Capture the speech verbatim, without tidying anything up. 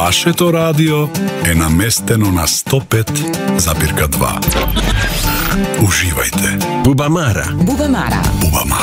Вашето радио е наместено на сто пет запирка два. Уживајте. Бубамара. Бубамара. Бубамара.